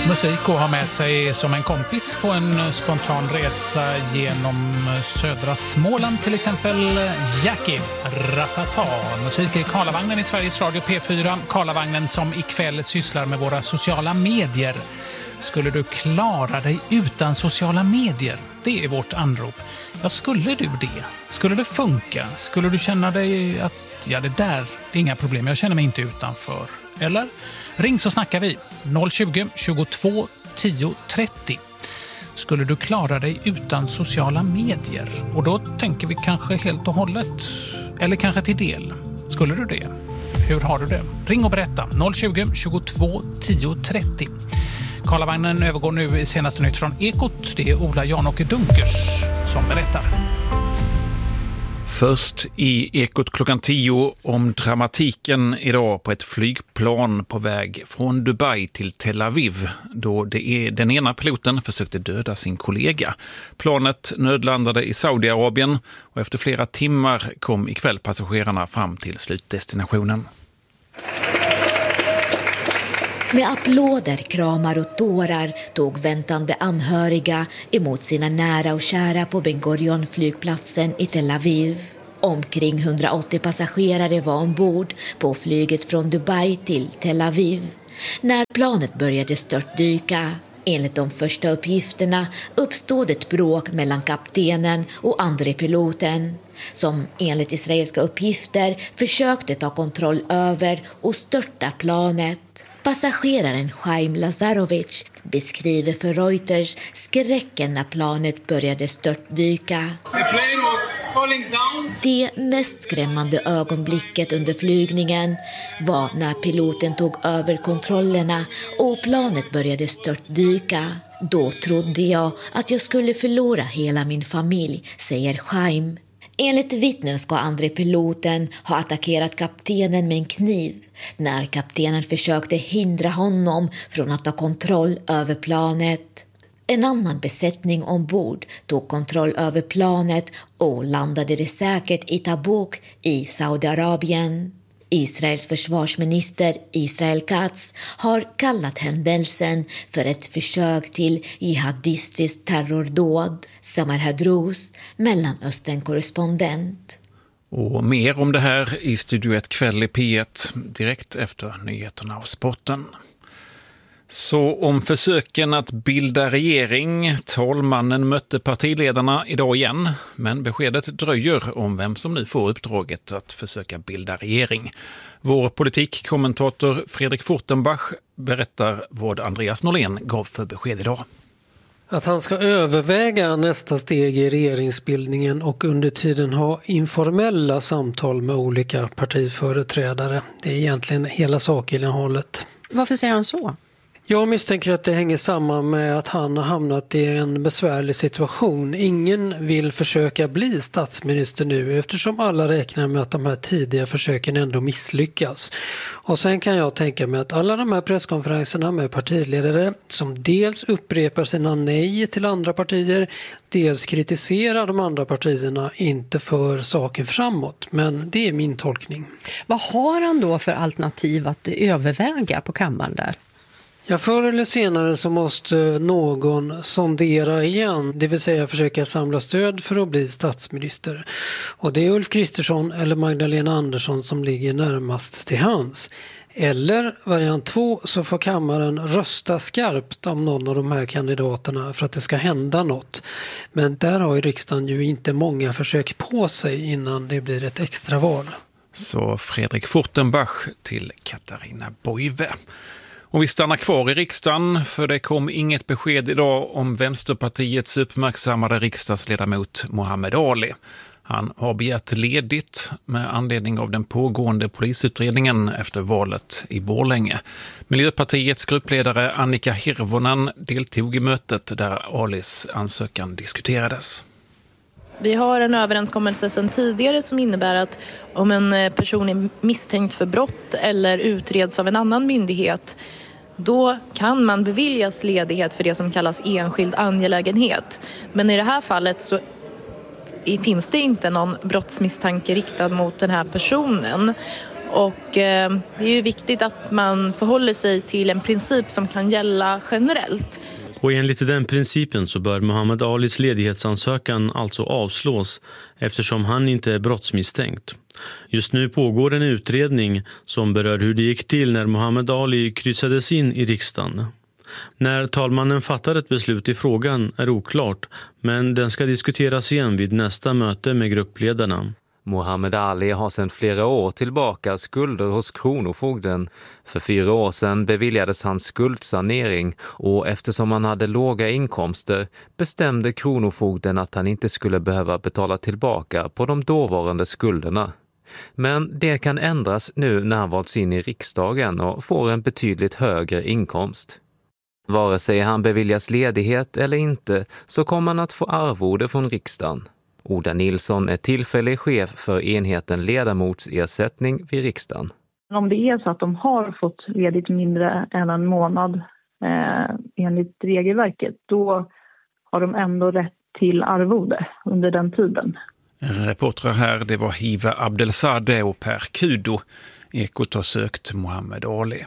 Musik och ha med sig som en kompis på en spontan resa genom södra Småland, till exempel Jackie Ratata. Musik i Karlavagnen i Sveriges Radio P4. Karlavagnen som ikväll sysslar med våra sociala medier. Skulle du klara dig utan sociala medier? Det är vårt anrop. Ja, skulle du det? Skulle det funka? Skulle du känna dig att det är inga problem, jag känner mig inte utanför? Eller? Ring så snackar vi. 020 22 10 30. Skulle du klara dig utan sociala medier? Och då tänker vi kanske helt och hållet. Eller kanske till del. Skulle du det? Hur har du det? Ring och berätta. 020 22 10 30. Karlavagnen övergår nu i senaste nytt från Ekot. Det är Ola Jan-Åke Dunkers som berättar. Först i Ekot klockan 10 om dramatiken idag på ett flygplan på väg från Dubai till Tel Aviv, då den ena piloten försökte döda sin kollega. Planet nödlandade i Saudiarabien och efter flera timmar kom ikväll passagerarna fram till slutdestinationen. Med applåder, kramar och tårar tog väntande anhöriga emot sina nära och kära på Ben Gurion flygplatsen i Tel Aviv. Omkring 180 passagerare var ombord på flyget från Dubai till Tel Aviv när planet började störtdyka. Enligt de första uppgifterna uppstod ett bråk mellan kaptenen och andre piloten, som enligt israeliska uppgifter försökte ta kontroll över och störta planet. Passageraren Chaim Lazarovic beskriver för Reuters skräcken när planet började störtdyka. Det mest skrämmande ögonblicket under flygningen var när piloten tog över kontrollerna och planet började störtdyka. Då trodde jag att jag skulle förlora hela min familj, säger Chaim. Enligt vittnen ska andre piloten ha attackerat kaptenen med en kniv när kaptenen försökte hindra honom från att ta kontroll över planet. En annan besättning ombord tog kontroll över planet och landade det säkert i Tabuk i Saudiarabien. Israels försvarsminister Israel Katz har kallat händelsen för ett försök till jihadistiskt terrordåd. Samar Hadrous, Mellanöstern-korrespondent. Och mer om det här i Studio 1 kväll i P1 direkt efter nyheterna och sporten. Så om försöken att bilda regering, talmannen mötte partiledarna idag igen, men beskedet dröjer om vem som nu får uppdraget att försöka bilda regering. Vår politikkommentator Fredrik Furtenbach berättar vad Andreas Norlén gav för besked idag. Att han ska överväga nästa steg i regeringsbildningen och under tiden ha informella samtal med olika partiföreträdare. Det är egentligen hela sakinnehållet. Varför säger han så? Jag misstänker att det hänger samman med att han har hamnat i en besvärlig situation. Ingen vill försöka bli statsminister nu eftersom alla räknar med att de här tidiga försöken ändå misslyckas. Och sen kan jag tänka mig att alla de här presskonferenserna med partiledare som dels upprepar sina nej till andra partier, dels kritiserar de andra partierna inte för saken framåt. Men det är min tolkning. Vad har han då för alternativ att överväga på kammaren där? Ja, förr eller senare så måste någon sondera igen, det vill säga försöka samla stöd för att bli statsminister. Och det är Ulf Kristersson eller Magdalena Andersson som ligger närmast till hands. Eller variant 2 så får kammaren rösta skarpt om någon av de här kandidaterna för att det ska hända något. Men där har ju riksdagen ju inte många försök på sig innan det blir ett extra val. Så Fredrik Furtenbach till Katarina Boive. Och vi stannar kvar i riksdagen för det kom inget besked idag om Vänsterpartiets uppmärksammade riksdagsledamot Mohammed Ali. Han har begärt ledigt med anledning av den pågående polisutredningen efter valet i Borlänge. Miljöpartiets gruppledare Annika Hirvonen deltog i mötet där Alis ansökan diskuterades. Vi har en överenskommelse sedan tidigare som innebär att om en person är misstänkt för brott eller utreds av en annan myndighet, då kan man beviljas ledighet för det som kallas enskild angelägenhet. Men i det här fallet så finns det inte någon brottsmisstanke riktad mot den här personen. Och det är ju viktigt att man förhåller sig till en princip som kan gälla generellt. Och enligt den principen så bör Muhammad Alis ledighetsansökan alltså avslås eftersom han inte är brottsmisstänkt. Just nu pågår en utredning som berör hur det gick till när Muhammad Ali kryssades in i riksdagen. När talmannen fattar ett beslut i frågan är oklart, men den ska diskuteras igen vid nästa möte med gruppledarna. Muhammad Ali har sedan flera år tillbaka skulder hos Kronofogden. För 4 år sedan beviljades hans skuldsanering och eftersom han hade låga inkomster bestämde Kronofogden att han inte skulle behöva betala tillbaka på de dåvarande skulderna. Men det kan ändras nu när han valts in i riksdagen och får en betydligt högre inkomst. Vare sig han beviljas ledighet eller inte så kommer han att få arvode från riksdagen. Oda Nilsson är tillfällig chef för enheten ledamotsersättning vid riksdagen. Om det är så att de har fått ledigt mindre än en månad enligt regelverket, då har de ändå rätt till arvode under den tiden. Reportrar här, det var Hiva Abdelsadeh och Per Kudo. Ekot har sökt Muhammad Ali.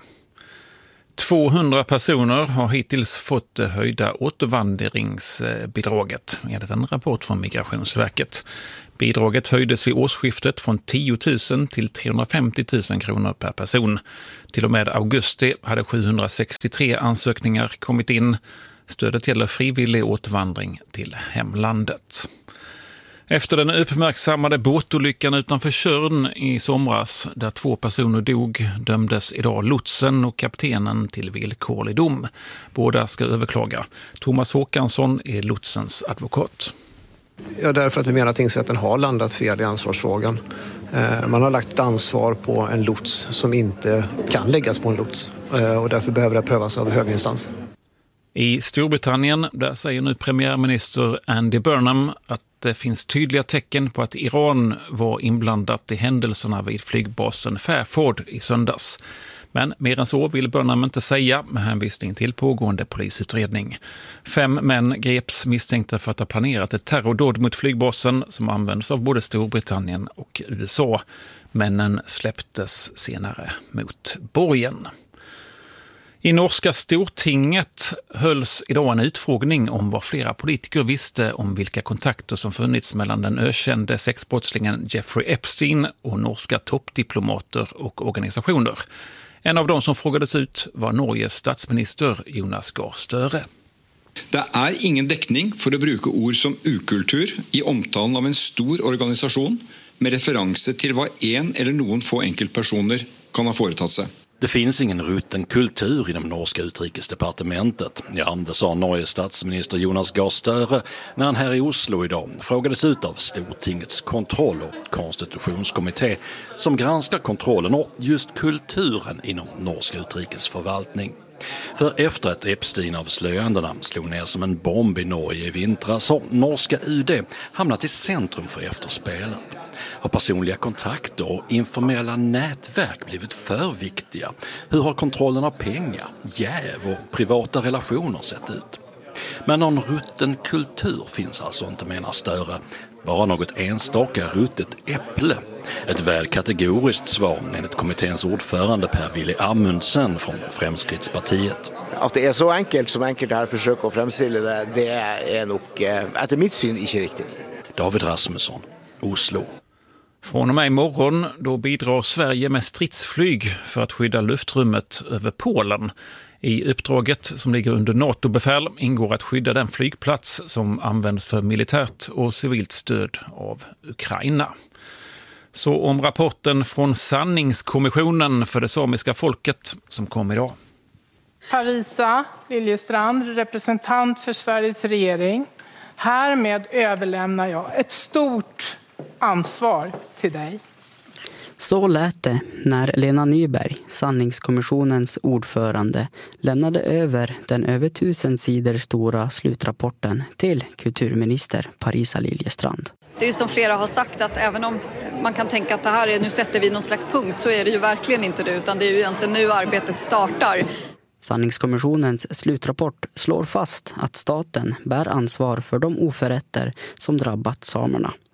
200 personer har hittills fått det höjda återvandringsbidraget, enligt en rapport från Migrationsverket. Bidraget höjdes vid årsskiftet från 10 000 till 350 000 kronor per person. Till och med augusti hade 763 ansökningar kommit in. Stödet gäller frivillig återvandring till hemlandet. Efter den uppmärksammade båtolyckan utanför Tjörn i somras, där 2 personer dog, dömdes idag lotsen och kaptenen till villkorlig dom. Båda ska överklaga. Thomas Håkansson är lotsens advokat. Ja, därför att vi menar att tingsrätten har landat fel i ansvarsfrågan. Man har lagt ansvar på en lots som inte kan läggas på en lots och därför behöver det prövas av höginstans. I Storbritannien där säger nu premiärminister Andy Burnham att det finns tydliga tecken på att Iran var inblandat i händelserna vid flygbasen Fairford i söndags. Men mer än så vill Burnham inte säga med hänvisning till pågående polisutredning. 5 män greps misstänkta för att ha planerat ett terrordåd mot flygbasen som används av både Storbritannien och USA. Männen släpptes senare mot borgen. I norska Stortinget hölls idag en utfrågning om vad flera politiker visste om vilka kontakter som funnits mellan den ökände sexbrottslingen Jeffrey Epstein och norska toppdiplomater och organisationer. En av dem som frågades ut var Norges statsminister Jonas Gahr Støre. Det är ingen dekning för att bruka ord som ukultur i omtalen av en stor organisation med referenser till vad en eller någon få enkeltpersoner kan ha företagit sig. Det finns ingen rutten kultur inom norska utrikesdepartementet. Ja, det sa Norges statsminister Jonas Gahr Støre när han här i Oslo idag frågades ut av Stortingets kontroll- och konstitutionskommitté som granskar kontrollen och just kulturen inom norsk utrikesförvaltning. För efter att Epstein-avslöjandena slog ner som en bomb i Norge i vintras har norska UD hamnat i centrum för efterspelet. Har personliga kontakter och informella nätverk blivit för viktiga? Hur har kontrollen av pengar, jäv och privata relationer sett ut? Men någon rutten kultur finns alltså inte, menar Støre. Bara något enstaka ruttet äpple. Ett väl kategoriskt svar enligt kommitténs ordförande Per-Willy Amundsen från Fremskrittspartiet. Att det är så enkelt som enkelt här försöker att framställa det är nog efter mitt syn inte riktigt. David Rasmusson, Oslo. Från och med imorgon då bidrar Sverige med stridsflyg för att skydda luftrummet över Polen. I uppdraget som ligger under NATO-befäl ingår att skydda den flygplats som används för militärt och civilt stöd av Ukraina. Så om rapporten från Sanningskommissionen för det samiska folket som kom idag. Parisa Liljestrand, representant för Sveriges regering. Härmed överlämnar jag ett stort ansvar till dig. Så lät det när Lena Nyberg, Sanningskommissionens ordförande, lämnade över den över 1000 sidor stora slutrapporten till kulturminister Parisa Liljestrand. Det är ju som flera har sagt att även om man kan tänka att det här är, nu sätter vi någon slags punkt, så är det ju verkligen inte det, utan det är ju egentligen nu arbetet startar. Sanningskommissionens slutrapport slår fast att staten bär ansvar för de oförrätter som drabbat samerna.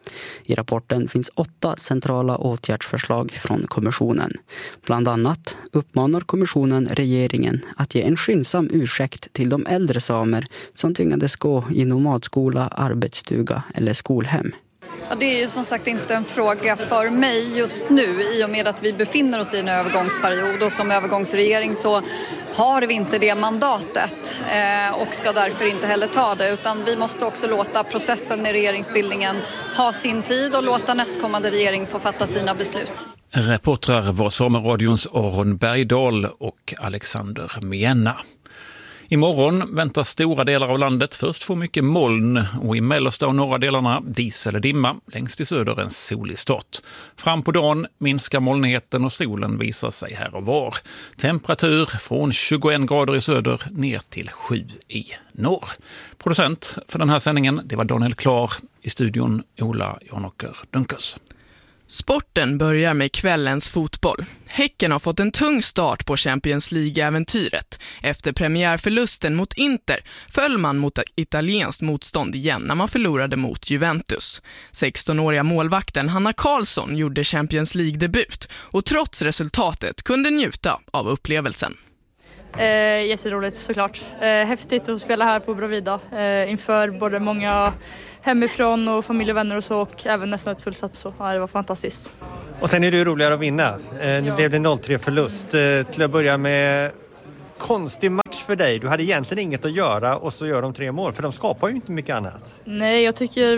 I rapporten finns 8 centrala åtgärdsförslag från kommissionen. Bland annat uppmanar kommissionen regeringen att ge en skyndsam ursäkt till de äldre samer som tvingades gå i nomadskola, arbetsstuga eller skolhem. Ja, det är ju som sagt inte en fråga för mig just nu i och med att vi befinner oss i en övergångsperiod och som övergångsregering så har vi inte det mandatet och ska därför inte heller ta det, utan vi måste också låta processen med regeringsbildningen ha sin tid och låta nästkommande regering få fatta sina beslut. Reportrar var Sameradions Aron Bergdahl och Alexander Mienna. Imorgon väntar stora delar av landet först få mycket moln och i mellersta och norra delarna dis eller dimma, längst i söder en solig start. Fram på dagen minskar molnigheten och solen visar sig här och var. Temperatur från 21 grader i söder ner till 7 i norr. Producent för den här sändningen, det var Daniel Klar, i studion Ola Janåker Dunkers. Sporten börjar med kvällens fotboll. Häcken har fått en tung start på Champions League-äventyret. Efter premiärförlusten mot Inter föll man mot italienskt motstånd igen när man förlorade mot Juventus. 16-åriga målvakten Hanna Karlsson gjorde Champions League-debut och trots resultatet kunde njuta av upplevelsen. Jätteroligt såklart. Häftigt att spela här på Bravida inför både många hemifrån och familj och vänner och så, och även nästan ett fullsatt så. Ja, det var fantastiskt. Och sen är det ju roligare att vinna. Nu blev det 0-3 förlust. Till att börja med, konstig match för dig. Du hade egentligen inget att göra och så gör de 3 mål, för de skapar ju inte mycket annat. Nej, jag tycker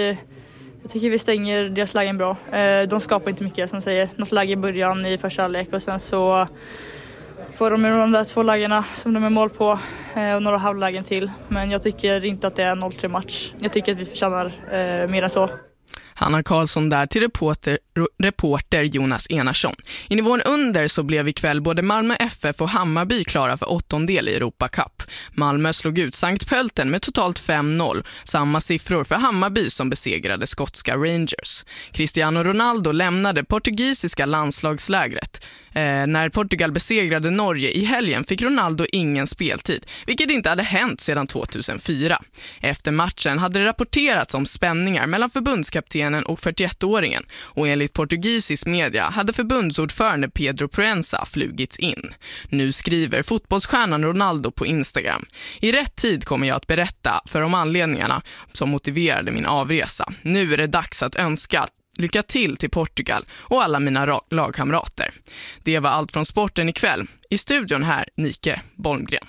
vi stänger deras lägen bra. De skapar inte mycket, som säger. Något läge i början i första halvlek och sen så får de de där 2 lägena som de är mål på och några halvlägen till. Men jag tycker inte att det är en 0-3 match. Jag tycker att vi förtjänar mer än så. Hanna Karlsson där till reporter Jonas Enarsson. I nivån under så blev ikväll både Malmö FF och Hammarby klara för 8:e i Europa Cup. Malmö slog ut Sankt Pölten med totalt 5-0. Samma siffror för Hammarby som besegrade skotska Rangers. Cristiano Ronaldo lämnade portugisiska landslagslägret. När Portugal besegrade Norge i helgen fick Ronaldo ingen speltid, vilket inte hade hänt sedan 2004. Efter matchen hade det rapporterats om spänningar mellan förbundskaptenen och 41-åringen och enligt portugisisk media hade förbundsordförande Pedro Proença flugits in. Nu skriver fotbollsstjärnan Ronaldo på Instagram: "I rätt tid kommer jag att berätta för de anledningarna som motiverade min avresa. Nu är det dags att önska lycka till Portugal och alla mina lagkamrater." Det var allt från sporten ikväll. I studion här, Nike Bolmgren.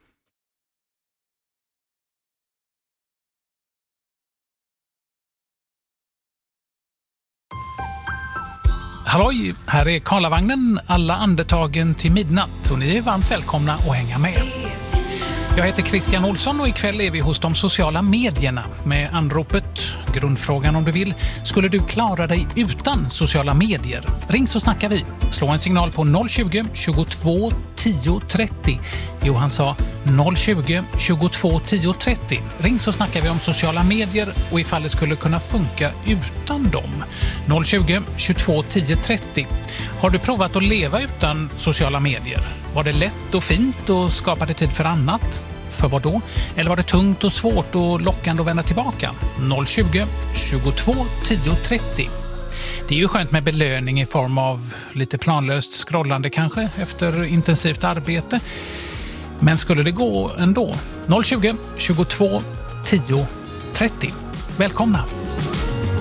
Halloj, här är Karlavagnen, alla andetagen till midnatt och ni är varmt välkomna att hänga med. Jag heter Christian Olsson och ikväll är vi hos de sociala medierna med anropet, grundfrågan om du vill: skulle du klara dig utan sociala medier? Ring så snackar vi. Slå en signal på 020 22 10 30. Johan sa 020 22 10 30. Ring så snackar vi om sociala medier och ifall det skulle kunna funka utan dem. 020 22 10 30. Har du provat att leva utan sociala medier? Var det lätt och fint och skapade tid för annat? För vad då? Eller var det tungt och svårt och lockande att vända tillbaka? 020 22 10 30. Det är ju skönt med belöning i form av lite planlöst scrollande kanske efter intensivt arbete. Men skulle det gå ändå? 020 22 10 30. Välkomna!